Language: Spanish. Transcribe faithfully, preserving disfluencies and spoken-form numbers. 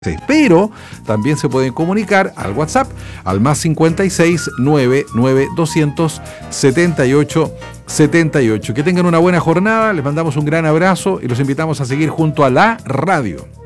Pero también se pueden comunicar al WhatsApp al más cincuenta y seis, nueve nueve, doscientos, setenta y ocho, setenta y ocho. Que tengan una buena jornada, les mandamos un gran abrazo y los invitamos a seguir junto a la radio.